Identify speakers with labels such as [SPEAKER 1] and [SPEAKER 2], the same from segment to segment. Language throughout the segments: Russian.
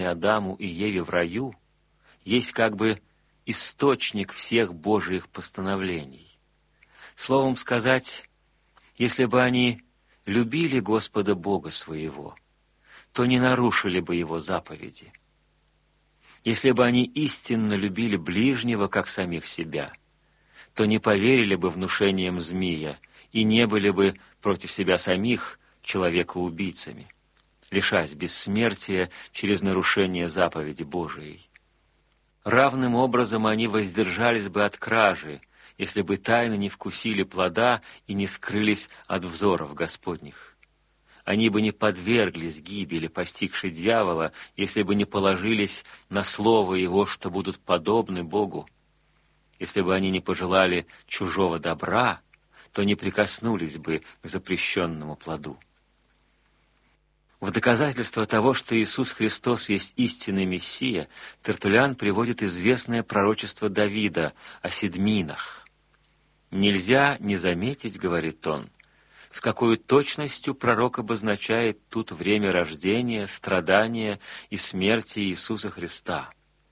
[SPEAKER 1] Адаму и Еве в раю, есть как бы источник всех Божьих постановлений. Словом сказать, если бы они любили Господа Бога своего, то не нарушили бы Его заповеди. Если бы они истинно любили ближнего, как самих себя, то не поверили бы внушениям змея и не были бы против себя самих человекоубийцами, лишась бессмертия через нарушение заповеди Божией. Равным образом они воздержались бы от кражи, если бы тайно не вкусили плода и не скрылись от взоров Господних. Они бы не подверглись гибели, постигшей дьявола, если бы не положились на слово Его, что будут подобны Богу. Если бы они не пожелали чужого добра, то не прикоснулись бы к запрещенному плоду. В доказательство того, что Иисус Христос есть истинный Мессия, Тертуллиан приводит известное пророчество Давида о седминах. «Нельзя не заметить, — говорит он, — с какой точностью пророк обозначает тут время рождения, страдания и смерти Иисуса Христа.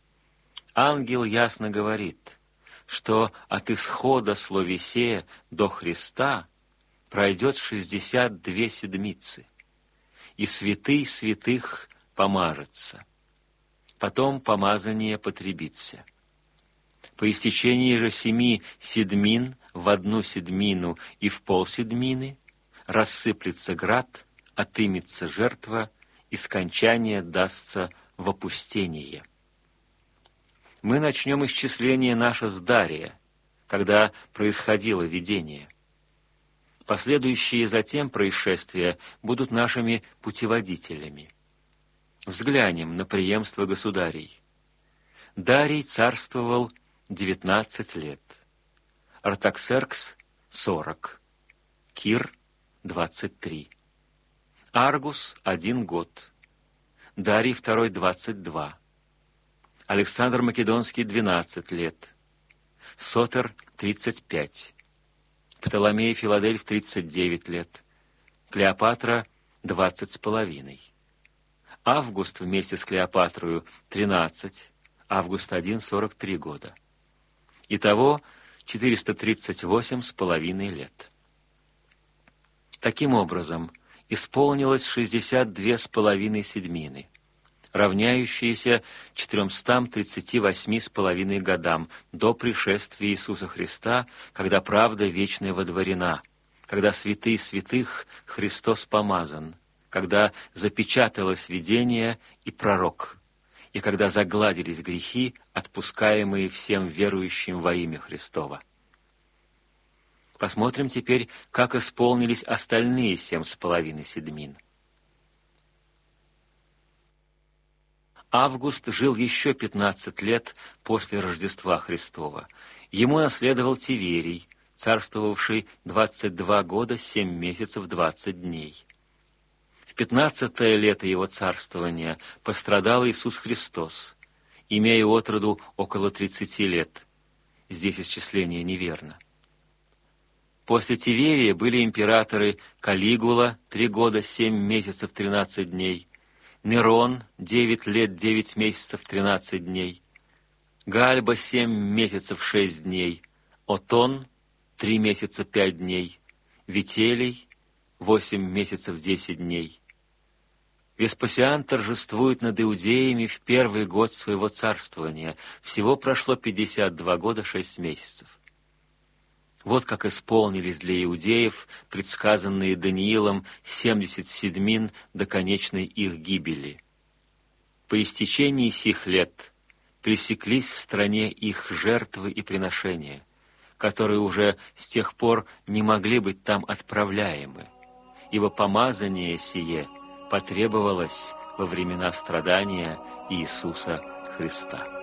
[SPEAKER 1] Ангел ясно говорит, что от исхода Словесея до Христа пройдет 62 седмицы, и святый святых помажется, потом помазание потребится. По истечении же 7 седмин в 1 седмину и в полседмины рассыплется град, отымется жертва, и скончание дастся в опустение». Мы начнем исчисление наше с Дария, когда происходило видение. Последующие затем происшествия будут нашими путеводителями. Взглянем на преемство государей. Дарий царствовал 19 лет, Артаксеркс — 40, Кир — 23, Аргус — 1 год, Дарий II — 22, Александр Македонский — 12 лет, Сотер — 35, Птоломей Филадельф — 39 лет, Клеопатра — 20 с половиной, Август вместе с Клеопатрою — 13, Август I — 43 года. Итого 438 с половиной лет. Таким образом, исполнилось 62 с половиной седмины, равняющиеся 438 с половиной годам до пришествия Иисуса Христа, когда правда вечная водворена, когда святый святых Христос помазан, когда запечаталось видение и пророк, и когда загладились грехи, отпускаемые всем верующим во имя Христово. Посмотрим теперь, как исполнились остальные 7 с половиной седмин. Август жил еще 15 лет после Рождества Христова. Ему наследовал Тиверий, царствовавший 22 года, 7 месяцев, 20 дней. В 15-е лето его царствования пострадал Иисус Христос, имея от роду около 30 лет. Здесь исчисление неверно. После Тиверия были императоры Калигула 3 года, 7 месяцев, 13 дней, Нерон 9 лет, 9 месяцев, 13 дней, Гальба 7 месяцев, 6 дней, Отон 3 месяца, 5 дней, Вителий 8 месяцев, 10 дней. Веспасиан торжествует над иудеями в первый год своего царствования. Всего прошло 52 года, 6 месяцев. Вот как исполнились для иудеев предсказанные Даниилом 70 седмин до конечной их гибели. По истечении сих лет пресеклись в стране их жертвы и приношения, которые уже с тех пор не могли быть там отправляемы, ибо помазание сие потребовалось во времена страдания Иисуса Христа.